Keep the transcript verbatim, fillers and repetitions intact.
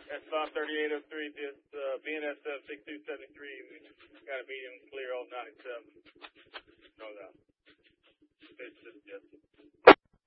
That's five thirty-eight oh three, this, uh, B N S F six two seven three. We got a medium clear on ninety-seven.